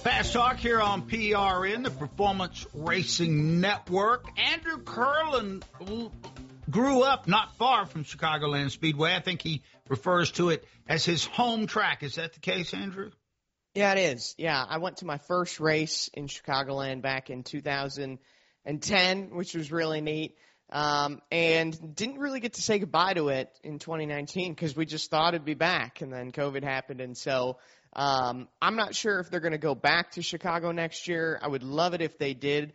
Fast Talk here on PRN, the Performance Racing Network. Andrew Curlin grew up not far from Chicagoland Speedway. I think he refers to it as his home track. Is that the case, Andrew? Yeah, it is. Yeah, I went to my first race in Chicagoland back in 2010, which was really neat, and didn't really get to say goodbye to it in 2019 because we just thought it'd be back, and then COVID happened, and so I'm not sure if they're going to go back to Chicago next year. I would love it if they did.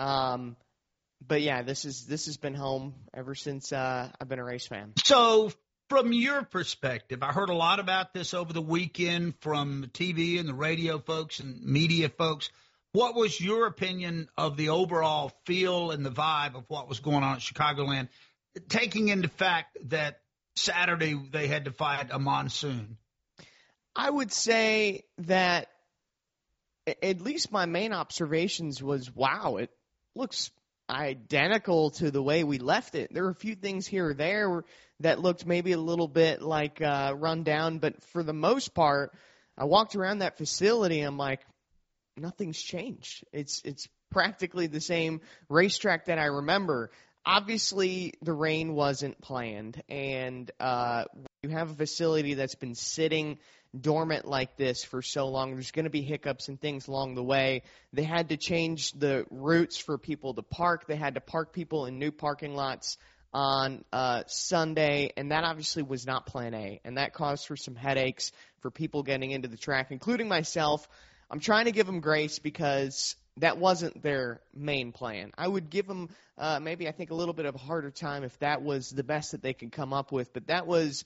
But yeah, this has been home ever since I've been a race fan. So from your perspective, I heard a lot about this over the weekend from the TV and the radio folks and media folks. What was your opinion of the overall feel and the vibe of what was going on at Chicagoland, taking into fact that Saturday they had to fight a monsoon? I would say that at least my main observations was, wow, it looks identical to the way we left it. There were a few things here or there that looked maybe a little bit like run down, but for the most part, I walked around that facility and I'm like, nothing's changed. It's practically the same racetrack that I remember. Obviously, the rain wasn't planned, and you have a facility that's been sitting dormant like this for so long. There's going to be hiccups and things along the way. They had to change the routes for people to park. They had to park people in new parking lots on Sunday, and that obviously was not Plan A, and that caused for some headaches for people getting into the track, including myself. I'm trying to give them grace because that wasn't their main plan. I would give them maybe I think a little bit of a harder time if that was the best that they could come up with, but that was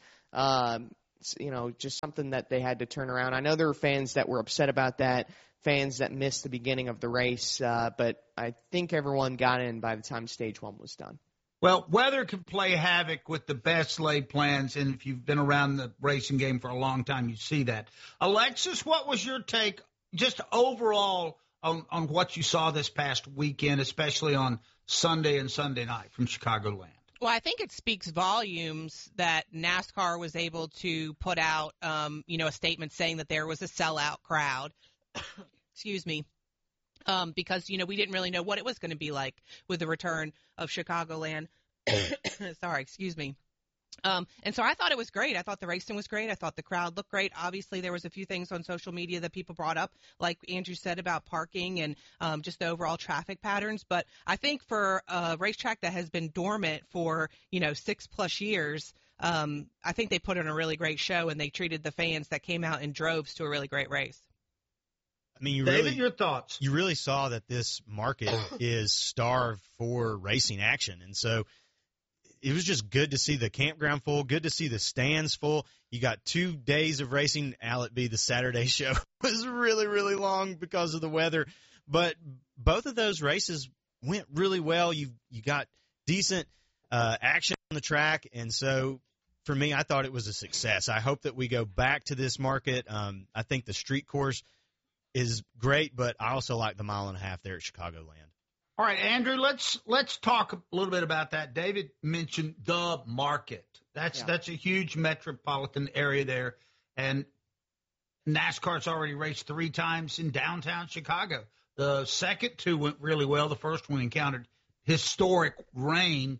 just something that they had to turn around. I know there were fans that were upset about that, fans that missed the beginning of the race, but I think everyone got in by the time stage one was done. Well, weather can play havoc with the best laid plans, and if you've been around the racing game for a long time, you see that. Alexis, what was your take just overall on what you saw this past weekend, especially on Sunday and Sunday night from Chicagoland? Well, I think it speaks volumes that NASCAR was able to put out, a statement saying that there was a sellout crowd. Excuse me. Because, we didn't really know what it was going to be like with the return of Chicagoland. Sorry, excuse me. And so I thought it was great. I thought the racing was great. I thought the crowd looked great. Obviously, there was a few things on social media that people brought up, like Andrew said about parking and just the overall traffic patterns. But I think for a racetrack that has been dormant for, 6+ years, I think they put on a really great show, and they treated the fans that came out in droves to a really great race. I mean, David, your thoughts? You really saw that this market is starved for racing action. And so it was just good to see the campground full, good to see the stands full. You got 2 days of racing. Albeit the Saturday show was really, really long because of the weather. But both of those races went really well. You got decent action on the track. And so for me, I thought it was a success. I hope that we go back to this market. I think the street course is great, but I also like the 1.5 miles there at Chicagoland. All right, Andrew, let's talk a little bit about that. David mentioned the market. That's a huge metropolitan area there, and NASCAR's already raced 3 times in downtown Chicago. The second 2 went really well. The first one encountered historic rain.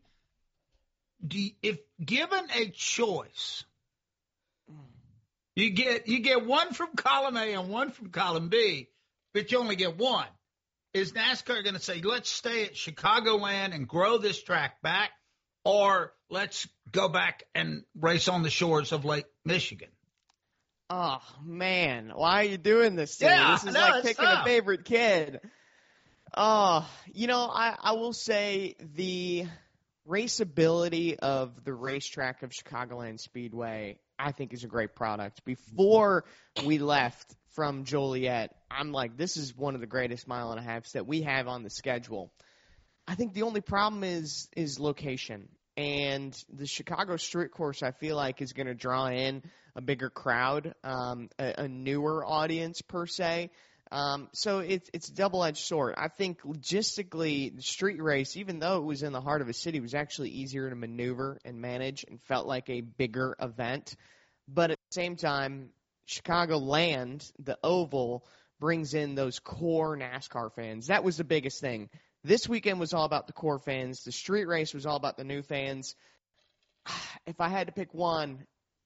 If given a choice, you get one from column A and one from column B, but you only get one. Is NASCAR going to say, let's stay at Chicagoland and grow this track back, or let's go back and race on the shores of Lake Michigan? Oh, man, why are you doing this to me? This is like picking a favorite kid. Oh, I will say the raceability of the racetrack of Chicagoland Speedway, I think, is a great product. Before we left from Joliet, I'm like, this is one of the greatest 1.5 miles that we have on the schedule. I think the only problem is location. And the Chicago street course, I feel like, is going to draw in a bigger crowd, a newer audience per se. So it's a double-edged sword. I think logistically, the street race, even though it was in the heart of a city, was actually easier to maneuver and manage and felt like a bigger event. But at the same time, Chicagoland, the oval, brings in those core NASCAR fans. That was the biggest thing. This weekend was all about the core fans. The street race was all about the new fans. If I had to pick one,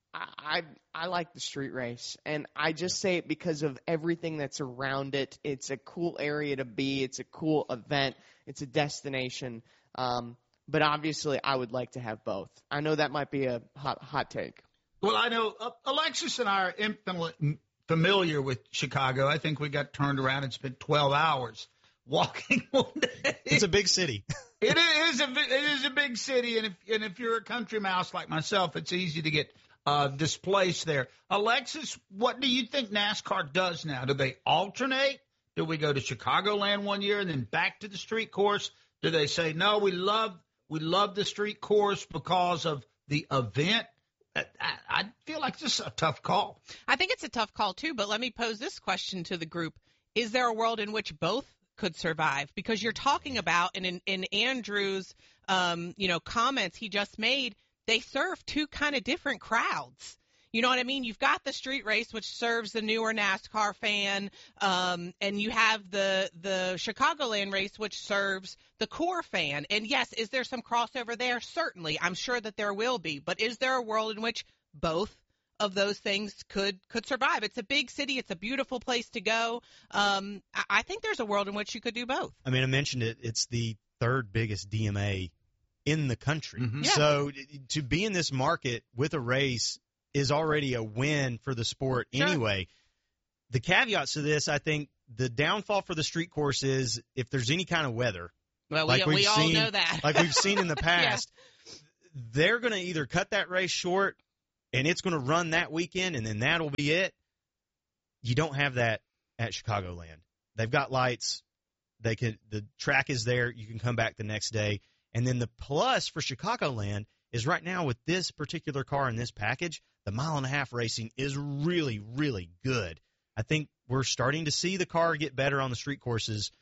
I like the street race, and I just say it because of everything that's around it. It's a cool area to be. It's a cool event. It's a destination. But obviously, I would like to have both. I know that might be a hot take. Well, I know Alexis and I are infinitely familiar with Chicago. I think we got turned around and spent 12 hours walking one day. It's a big city. It is a big city, and if you're a country mouse like myself, it's easy to get displaced there. Alexis, what do you think NASCAR does now? Do they alternate? Do we go to Chicagoland one year and then back to the street course? Do they say, no, we love the street course because of the event? I feel like this is a tough call. I think it's a tough call, too, but let me pose this question to the group. Is there a world in which both could survive? Because you're talking about, and in Andrew's comments he just made, they serve two kind of different crowds. You know what I mean? You've got the street race, which serves the newer NASCAR fan, and you have the Chicagoland race, which serves the core fan. And, yes, is there some crossover there? Certainly. I'm sure that there will be. But is there a world in which both of those things could survive? It's a big city. It's a beautiful place to go. I think there's a world in which you could do both. I mean, I mentioned it. It's the third biggest DMA in the country. Mm-hmm. Yeah. So to be in this market with a race is already a win for the sport anyway. Sure. The caveats to this, I think the downfall for the street course is if there's any kind of weather. Well, like we all know that. Like we've seen in the past, they're going to either cut that race short and it's going to run that weekend and then that'll be it. You don't have that at Chicagoland. They've got lights. The track is there. You can come back the next day. And then the plus for Chicagoland is right now with this particular car in this package, the mile-and-a-half racing is really, really good. I think we're starting to see the car get better on the street courses.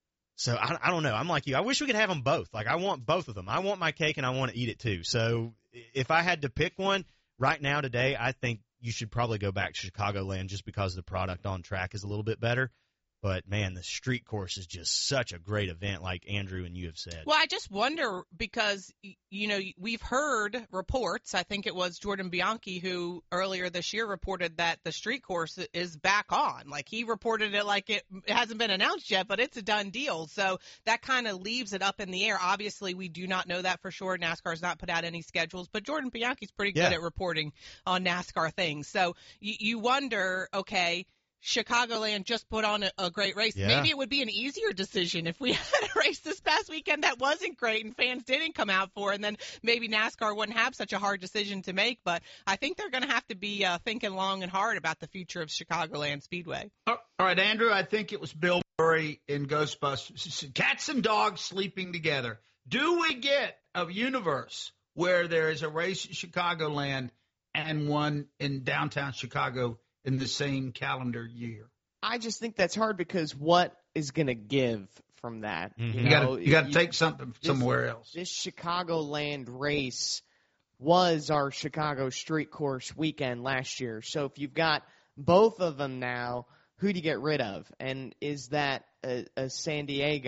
So I don't know. I'm like you. I wish we could have them both. Like I want both of them. I want my cake and I want to eat it too. So if I had to pick one right now today, I think you should probably go back to Chicagoland just because the product on track is a little bit better. But, man, the street course is just such a great event, like Andrew and you have said. Well, I just wonder because, we've heard reports. I think it was Jordan Bianchi who earlier this year reported that the street course is back on. Like, he reported it like it hasn't been announced yet, but it's a done deal. So that kind of leaves it up in the air. Obviously, we do not know that for sure. NASCAR's not put out any schedules, but Jordan Bianchi's pretty good at reporting on NASCAR things. So you wonder, okay, Chicagoland just put on a great race. Yeah. Maybe it would be an easier decision if we had a race this past weekend that wasn't great and fans didn't come out for, and then maybe NASCAR wouldn't have such a hard decision to make. But I think they're going to have to be thinking long and hard about the future of Chicagoland Speedway. All right, Andrew, I think it was Bill Murray in Ghostbusters. Cats and dogs sleeping together. Do we get a universe where there is a race in Chicagoland and one in downtown Chicago in the same calendar year? I just think that's hard because what is going to give from that? Mm-hmm. You got to take something somewhere else. This Chicagoland race was our Chicago street course weekend last year. So if you've got both of them now, who do you get rid of? And is that a San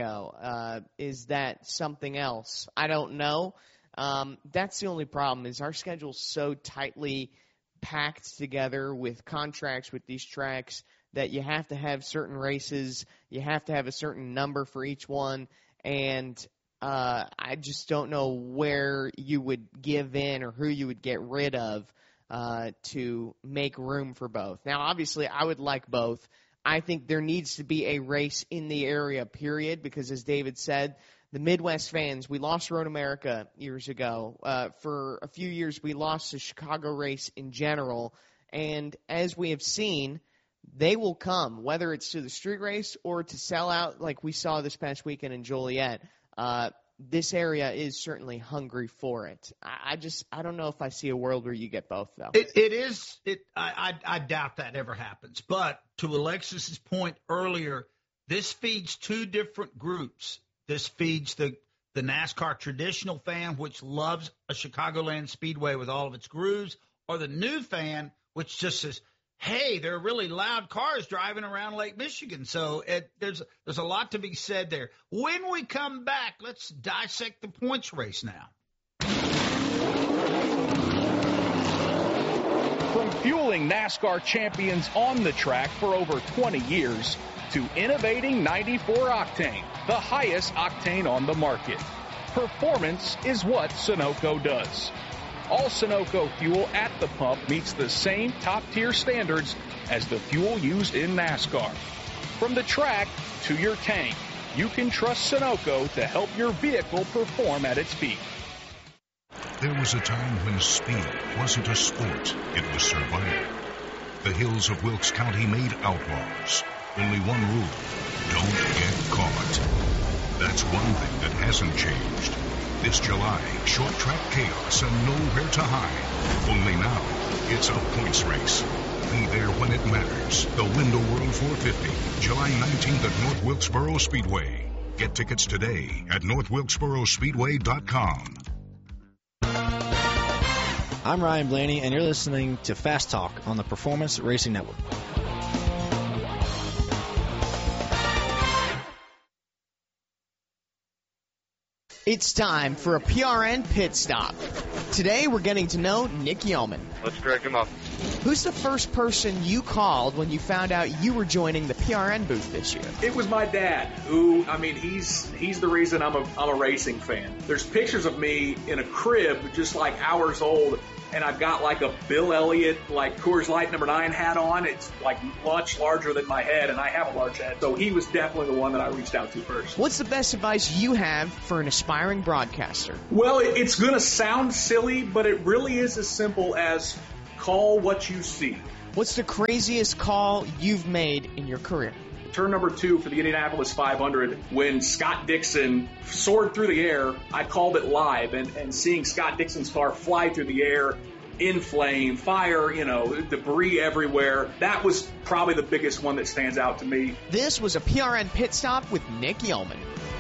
Diego? Is that something else? I don't know. That's the only problem is our schedule's so tightly packed together with contracts with these tracks that you have to have certain races, you have to have a certain number for each one, and I just don't know where you would give in or who you would get rid of to make room for both. Now, obviously, I would like both. I think there needs to be a race in the area, period, because as David said, the Midwest fans, we lost Road America years ago. For a few years, we lost the Chicago race in general. And as we have seen, they will come, whether it's to the street race or to sell out like we saw this past weekend in Joliet. This area is certainly hungry for it. I don't know if I see a world where you get both, though. I doubt that ever happens. But to Alexis's point earlier, this feeds two different groups. This feeds the NASCAR traditional fan, which loves a Chicagoland Speedway with all of its grooves, or the new fan, which just says, hey, there are really loud cars driving around Lake Michigan. So there's a lot to be said there. When we come back, let's dissect the points race now. From fueling NASCAR champions on the track for over 20 years to innovating 94 Octane, the highest octane on the market. Performance is what Sunoco does. All Sunoco fuel at the pump meets the same top-tier standards as the fuel used in NASCAR. From the track to your tank, you can trust Sunoco to help your vehicle perform at its peak. There was a time when speed wasn't a sport, it was survival. The hills of Wilkes County made outlaws. Only one rule: don't get caught. That's one thing that hasn't changed. This July, short track chaos and nowhere to hide. Only now, it's a points race. Be there when it matters. The Window World 450, July 19th at North Wilkesboro Speedway. Get tickets today at northwilkesborospeedway.com. I'm Ryan Blaney, and you're listening to Fast Talk on the Performance Racing Network. It's time for a PRN pit stop. Today we're getting to know Nick Yeoman. Let's direct him up. Who's the first person you called when you found out you were joining the PRN booth this year? It was my dad, who, I mean, he's the reason I'm a racing fan. There's pictures of me in a crib, just like hours old, and I've got like a Bill Elliott, like Coors Light number 9 hat on. It's like much larger than my head, and I have a large head. So he was definitely the one that I reached out to first. What's the best advice you have for an aspiring broadcaster? Well, it's going to sound silly, but it really is as simple as call what you see. What's the craziest call you've made in your career? Turn number 2 for the Indianapolis 500, when Scott Dixon soared through the air, I called it live, and seeing Scott Dixon's car fly through the air, in flame, fire, debris everywhere, that was probably the biggest one that stands out to me. This was a PRN pit stop with Nick Yeoman.